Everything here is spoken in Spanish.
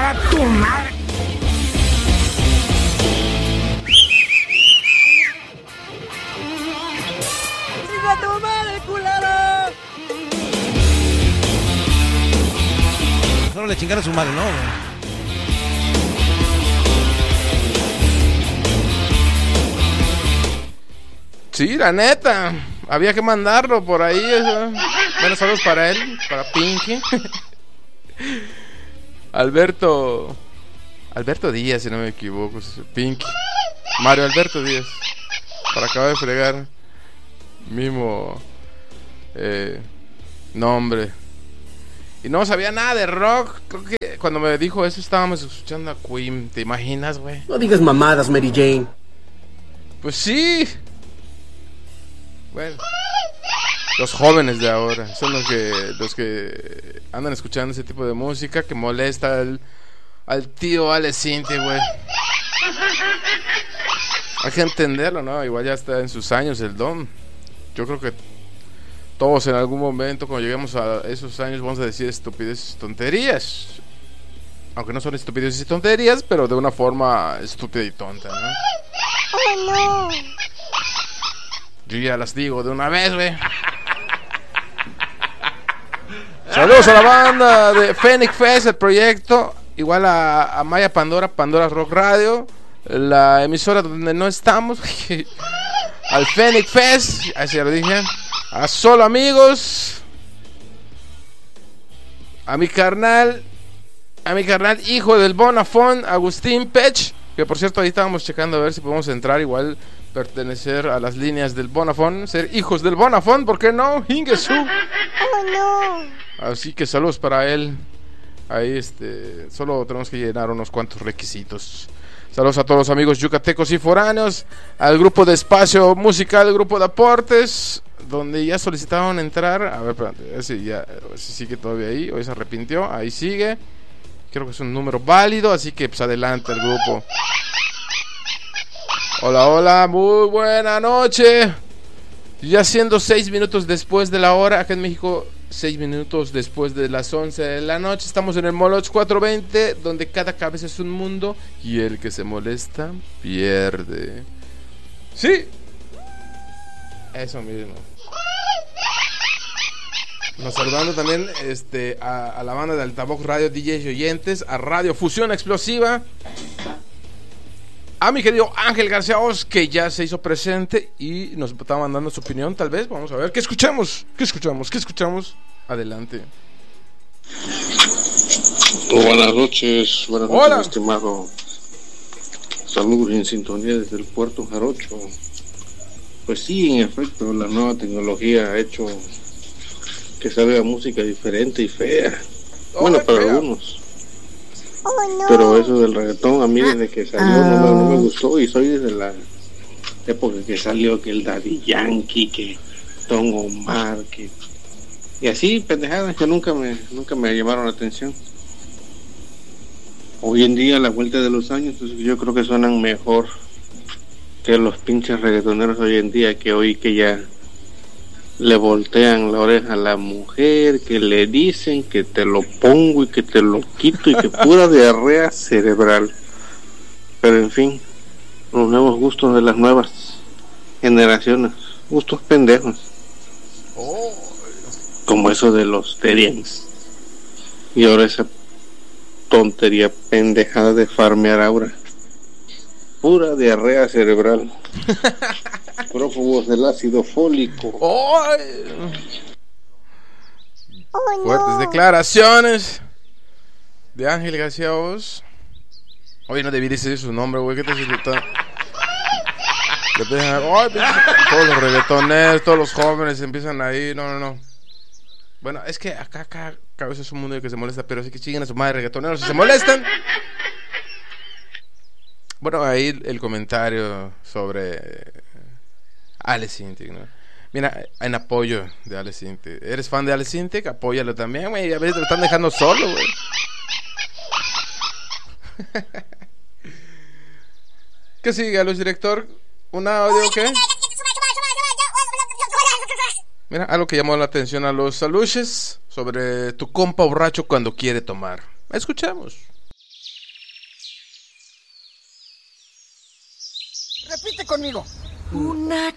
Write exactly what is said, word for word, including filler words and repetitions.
¡Chinga tu madre! ¡Chinga tu madre, culero! Solo le chingaron a su madre, ¿no? Sí, la neta. Había que mandarlo por ahí. Eso. Bueno, saludos para él, para Pinky. Alberto. Alberto Díaz, si no me equivoco. Pinky. Mario Alberto Díaz. Para acabar de fregar. Mismo eh, nombre. Y no sabía nada de rock. Creo que cuando me dijo eso estábamos escuchando a Queen. ¿Te imaginas, güey? No digas mamadas, Mary Jane. Pues sí. Bueno, los jóvenes de ahora son los que los que andan escuchando ese tipo de música que molesta al, al tío Ale Cinti, güey. Hay que entenderlo, ¿no? Igual ya está en sus años el don. Yo creo que todos en algún momento, cuando lleguemos a esos años, vamos a decir estupideces y tonterías. Aunque no son estupideces y tonterías, pero de una forma estúpida y tonta, ¿no? ¡Oh, no! Yo ya las digo de una vez, güey. Saludos a la banda de Phoenix Fest, el proyecto. Igual a, a Maya Pandora, Pandora Rock Radio. La emisora donde no estamos. Al Phoenix Fest, así ya lo dije. A Solo Amigos. A mi carnal. A mi carnal, hijo del Bonafón, Agustín Pech. Que por cierto, ahí estábamos checando a ver si podemos entrar igual. Pertenecer a las líneas del Bonafón, ser hijos del Bonafón, ¿por qué no? Ingesu. ¡Oh, no! Así que saludos para él. Ahí este, solo tenemos que llenar unos cuantos requisitos. Saludos a todos los amigos yucatecos y foráneos, al grupo de espacio musical, el grupo de aportes, donde ya solicitaron entrar. A ver, espérate, ese ya ese sigue todavía ahí, hoy se arrepintió, ahí sigue. Creo que es un número válido, así que pues adelante el grupo. Hola, hola, muy buena noche. Ya siendo seis minutos después de la hora, acá en México, seis minutos después de las once de la noche. Estamos en el Moloch cuatrocientos veinte, donde cada cabeza es un mundo y el que se molesta pierde. Sí, eso mismo. Nos saludando también este, a, a la banda de Altavoz Radio, D Js y oyentes, a Radio Fusión Explosiva. A mi querido Ángel García Oz, que ya se hizo presente y nos está mandando su opinión, tal vez. Vamos a ver, ¿qué escuchamos? ¿Qué escuchamos? ¿Qué escuchamos? Adelante. Buenas noches, buenas Hola. noches, estimado. Saludos en sintonía desde el Puerto Jarocho. Pues sí, en efecto, la nueva tecnología ha hecho que salga música diferente y fea. Oh, bueno, para fea. algunos. ¡Oh, no! Pero eso del reggaetón a mí desde que salió no, me, no me gustó, y soy desde la época que salió que el Daddy Yankee, que Don Omar, que y así pendejadas que nunca me nunca me llamaron la atención. Hoy en día, a la vuelta de los años, pues, yo creo que suenan mejor que los pinches reggaetoneros hoy en día, que hoy que ya le voltean la oreja a la mujer, que le dicen que te lo pongo y que te lo quito y que pura diarrea cerebral. Pero en fin, los nuevos gustos de las nuevas generaciones, gustos pendejos, Oh. como eso de los Terians, y ahora esa tontería pendejada de farmear aura, pura diarrea cerebral. Prófugos del ácido fólico. Oh. ¡Oh, no! Fuertes declaraciones de Ángel García Oz. Oye, no debí decir su nombre, güey. ¿Qué te haces? Le empiezan a... ¡Ay, todos los reggaetoneros, todos los jóvenes empiezan ahí. No, no, no. Bueno, es que acá, acá, cada vez es un mundo que se molesta, pero sí que chinguen a su madre reggaetoneros si se molestan. Bueno, ahí el comentario sobre Ale Sintek, ¿no? Mira, en apoyo de Ale Sintek. ¿Eres fan de Ale Sintek? Apóyalo también, güey. A veces te lo están dejando solo, güey. ¿Qué sigue, Luis Director? ¿Un audio o qué? Mira, algo que llamó la atención a los saluches sobre tu compa borracho cuando quiere tomar. Escuchamos. Repite conmigo. Una